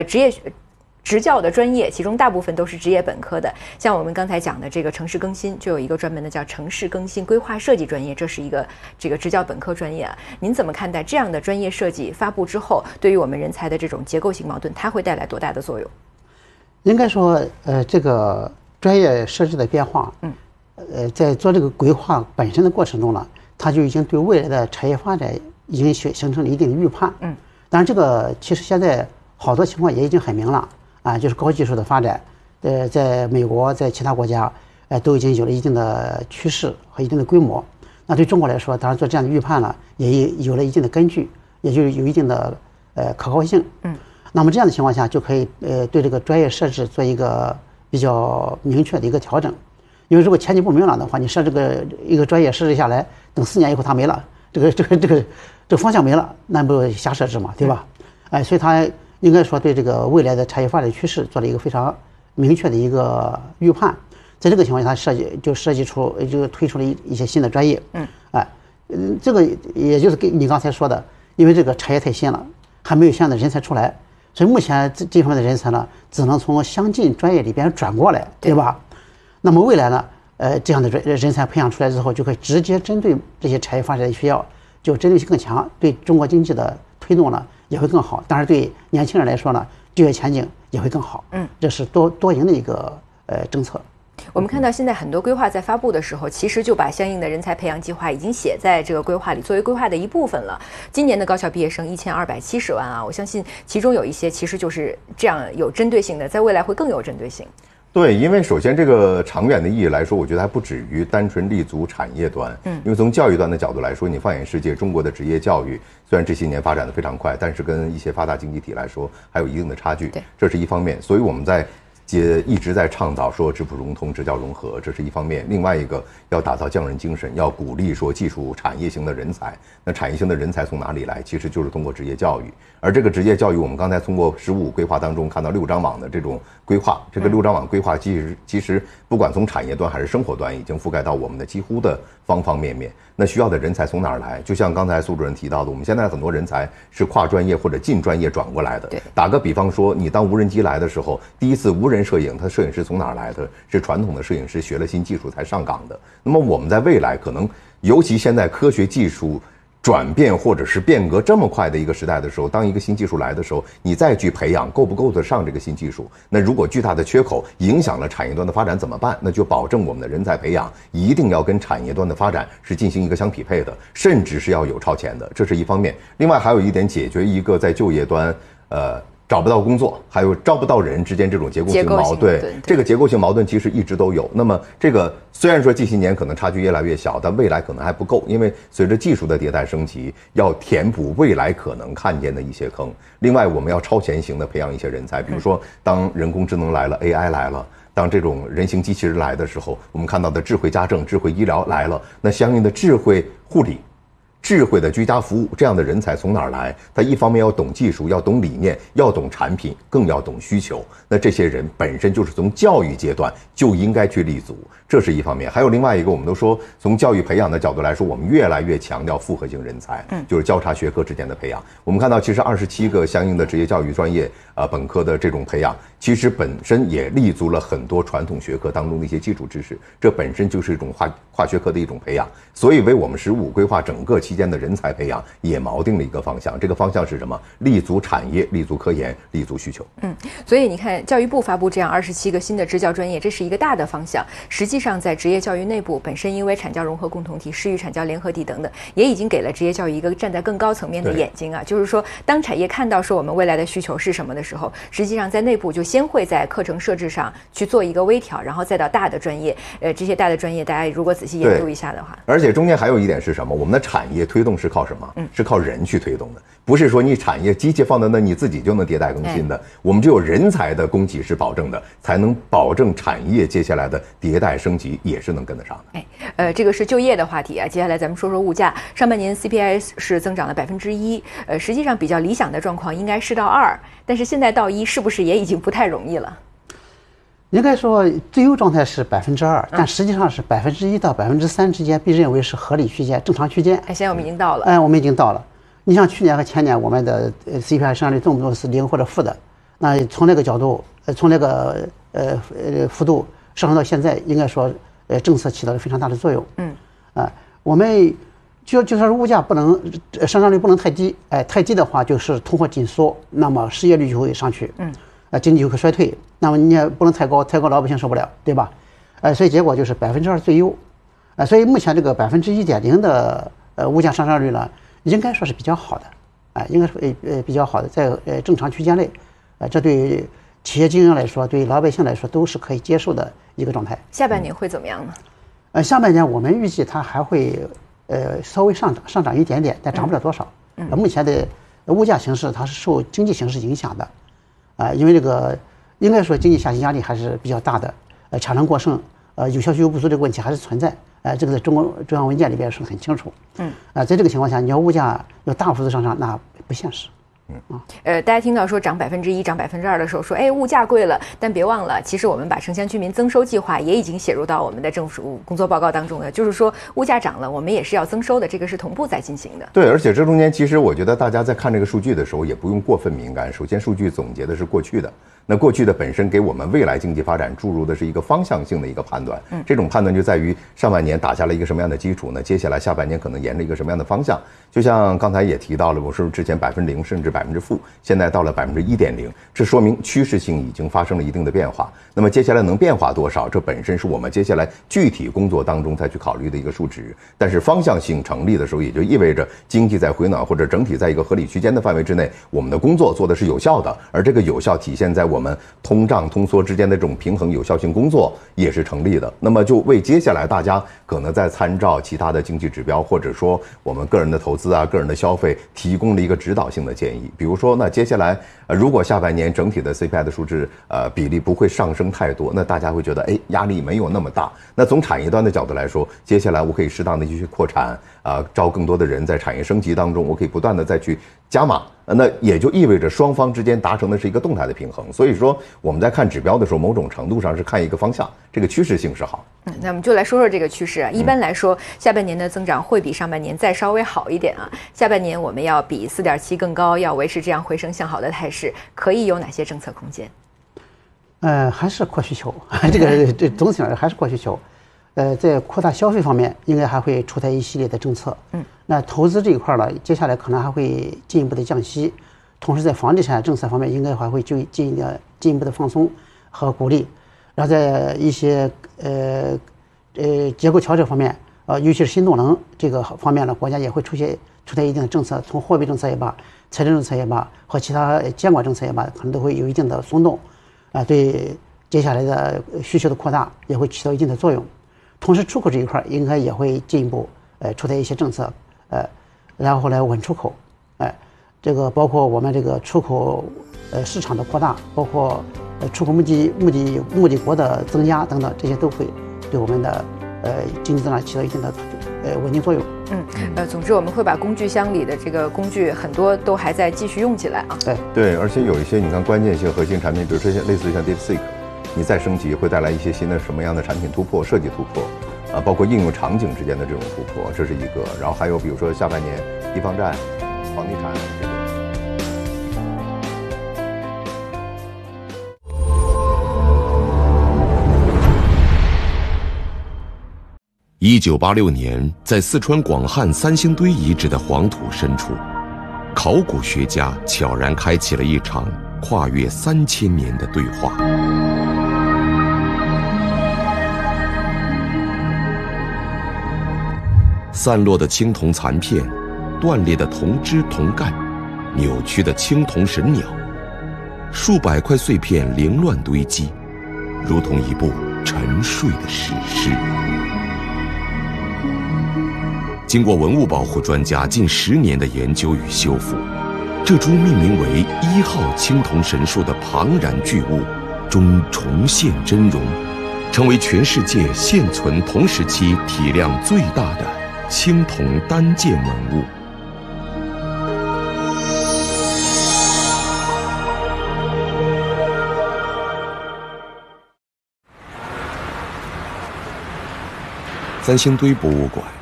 职业执教的专业，其中大部分都是职业本科的。像我们刚才讲的这个城市更新，就有一个专门的叫城市更新规划设计专业，这是一个这个执教本科专业啊。您怎么看待这样的专业设计发布之后，对于我们人才的这种结构性矛盾，它会带来多大的作用？ 应该说，这个专业设置的变化，在做这个规划本身的过程中呢，它就已经对未来的产业发展已经形成了一定的预判。当然这个其实现在好多情况也已经很明了啊，就是高技术的发展，在美国，在其他国家，都已经有了一定的趋势和一定的规模。那对中国来说，当然做这样的预判呢，也有了一定的根据，也就是有一定的可靠性。那么这样的情况下，就可以对这个专业设置做一个比较明确的一个调整。因为如果前景不明朗的话，你设这一个专业设置下来，等4年以后它没了，这个方向没了，那不瞎设置嘛，对吧？所以它应该说对这个未来的产业发展趋势做了一个非常明确的一个预判。在这个情况下，它设计出就推出了一些新的专业。这个也就是跟你刚才说的，因为这个产业太新了，还没有现在的人才出来，所以目前这方面的人才呢，只能从相近专业里边转过来，对吧？那么未来呢，这样的人才培养出来之后，就可以直接针对这些产业发展的需要，就针对性更强，对中国经济的推动呢也会更好。当然对年轻人来说呢，就业前景也会更好。这是多赢的一个政策。 我们看到现在很多规划在发布的时候，其实就把相应的人才培养计划已经写在这个规划里，作为规划的一部分了。今年的高校毕业生1270万啊，我相信其中有一些其实就是这样有针对性的，在未来会更有针对性。 对，因为首先这个长远的意义来说，我觉得还不止于单纯立足产业端。因为从教育端的角度来说，你放眼世界，中国的职业教育虽然这些年发展的非常快，但是跟一些发达经济体来说还有一定的差距。这是一方面。所以我们一直在倡导说质朴融通、职教融合，这是一方面。另外一个要打造匠人精神，要鼓励说技术产业型的人才。那产业型的人才从哪里来？其实就是通过职业教育。而这个职业教育，我们刚才通过15规划当中看到6张网的这种规划，这个6张网规划其实不管从产业端还是生活端，已经覆盖到我们的几乎的方方面面。那需要的人才从哪儿来？就像刚才苏主任提到的，我们现在很多人才是跨专业或者进专业转过来的。打个比方说，你当无人机来的时候，第一次无人摄影，它摄影师从哪儿来的？是传统的摄影师学了新技术才上岗的。那么我们在未来可能，尤其现在科学技术转变或者是变革这么快的一个时代的时候，当一个新技术来的时候，你再去培养够不够得上这个新技术？那如果巨大的缺口影响了产业端的发展怎么办？那就保证我们的人才培养一定要跟产业端的发展是进行一个相匹配的，甚至是要有超前的，这是一方面。另外还有一点，解决一个在就业端找不到工作，还有招不到人之间这种结构性矛盾，这个结构性矛盾其实一直都有。那么这个虽然说近些年可能差距越来越小，但未来可能还不够，因为随着技术的迭代升级，要填补未来可能看见的一些坑。另外，我们要超前型的培养一些人才，比如说当人工智能来了 ，AI 来了。当这种人形机器人来的时候，我们看到的智慧家政、智慧医疗来了，那相应的智慧护理、智慧的居家服务，这样的人才从哪儿来？他一方面要懂技术，要懂理念，要懂产品，更要懂需求。那这些人本身就是从教育阶段就应该去立足，这是一方面。还有另外一个，我们都说从教育培养的角度来说，我们越来越强调复合型人才，就是交叉学科之间的培养。我们看到，其实27个相应的职业教育专业本科的这种培养，其实本身也立足了很多传统学科当中的一些基础知识，这本身就是一种跨学科的一种培养。所以为我们15规划整个期间的人才培养也锚定了一个方向，这个方向是什么？立足产业，立足科研，立足需求。 所以你看，教育部发布这样27个新的支教专业，这是一个大的方向。实际上，在职业教育内部，本身因为产教融合共同体、师育产教联合体等等，也已经给了职业教育一个站在更高层面的眼睛啊。就是说，当产业看到说我们未来的需求是什么的时候，实际上在内部就先会在课程设置上去做一个微调，然后再到大的专业。这些大的专业，大家如果仔细研究一下的话， 而且中间还有一点是什么？我们的产业推动是靠什么？是靠人去推动的，不是说你产业机器放在那你自己就能迭代更新的。我们只有人才的供给是保证的，才能保证产业接下来的迭代升级也是能跟得上的。 这个是就业的话题啊。接下来咱们说说物价。上半年 CPI 是增长了1%，实际上比较理想的状况应该是到2%，但是现在到1，是不是也已经不太容易了？ 应该说最优状态是2%，但实际上是1%到3%之间被认为是合理区间、正常区间。 现在我们已经到了。 我们已经到了。你像去年和前年，我们的CPI 上率动不动是0或者负的， 那从那个角度，从那个幅度上升到现在，应该说政策起到了非常大的作用。我们就说物价不能上涨率不能太低，太低的话就是通货紧缩，那么失业率就会上去，经济就会衰退。那么你也不能太高，太高老百姓受不了，对吧？所以结果就是2%最优。所以目前这个1.0%的物价上涨率呢，应该说是比较好的，应该是比较好的，在正常区间内，这对企业经营来说，对老百姓来说都是可以接受的一个状态。 下半年会怎么样呢？ 下半年我们预计它还会稍微上涨一点点，但涨不了多少。目前的物价形势它是受经济形势影响的，因为这个应该说经济下行压力还是比较大的，产能过剩，有效需求不足这个问题还是存在。这个在中央文件里边说得很清楚。在这个情况下，你要物价要大幅度上涨，那不现实。 大家听到说涨1%、涨2%的时候，说物价贵了，但别忘了，其实我们把城乡居民增收计划也已经写入到我们的政府工作报告当中了。就是说，物价涨了，我们也是要增收的，这个是同步在进行的。 对，而且这中间其实我觉得大家在看这个数据的时候，也不用过分敏感。首先，数据总结的是过去的，那过去的本身给我们未来经济发展注入的是一个方向性的一个判断。这种判断就在于上半年打下了一个什么样的基础呢？接下来下半年可能沿着一个什么样的方向？就像刚才也提到了，我说之前0%甚至-，现在到了1.0%，这说明趋势性已经发生了一定的变化。那么接下来能变化多少？这本身是我们接下来具体工作当中才去考虑的一个数值。但是方向性成立的时候，也就意味着经济在回暖或者整体在一个合理区间的范围之内，我们的工作做的是有效的，而这个有效体现在我们通胀通缩之间的这种平衡有效性工作也是成立的。那么就为接下来大家可能在参照其他的经济指标，或者说我们个人的投资个人的消费提供了一个指导性的建议。比如说，那接下来如果下半年整体的 CPI 的数值比例不会上升太多，那大家会觉得压力没有那么大。那从产业端的角度来说，接下来我可以适当的继续扩产招更多的人，在产业升级当中我可以不断的再去加码，那也就意味着双方之间达成的是一个动态的平衡。所以说我们在看指标的时候，某种程度上是看一个方向，这个趋势性是好。 那我们就来说说这个趋势一般来说，下半年的增长会比上半年再稍微好一点下半年我们要比4.7更高，要维持这样回升向好的态势，可以有哪些政策空间？ 还是扩需求，这个总体而言还是扩需求。在扩大消费方面，应该还会出台一系列的政策。那投资这一块呢，接下来可能还会进一步的降息，同时在房地产政策方面，应该还会进一步的放松和鼓励。然后在一些结构调整方面，尤其是新动能这个方面呢，国家也会出台一定的政策，从货币政策也罢，财政政策也罢，和其他监管政策也罢，可能都会有一定的松动，对接下来的需求的扩大也会起到一定的作用。同时，出口这一块应该也会进一步出台一些政策，然后来稳出口，这个包括我们这个出口市场的扩大，包括出口目的国的增加等等，这些都会对我们的经济增长起到一定的稳定作用。 总之我们会把工具箱里的这个工具很多都还在继续用起来对，而且有一些你看关键性核心产品，比如说类似于像 DeepSeek，你再升级会带来一些新的什么样的产品突破、设计突破包括应用场景之间的这种突破，这是一个。然后还有比如说下半年地方债、房地产这个。 1986年，在四川广汉三星堆遗址的黄土深处，考古学家悄然开启了一场跨越3000年的对话。散落的青铜残片，断裂的铜枝铜干，扭曲的青铜神鸟，数百块碎片凌乱堆积，如同一部沉睡的史诗。经过文物保护专家近10年的研究与修复，这株命名为1号青铜神树的庞然巨物终重现真容，成为全世界现存同时期体量最大的青铜单件文物。三星堆博物馆，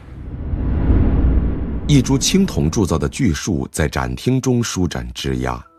一株青铜铸造的巨树在展厅中舒展枝桠，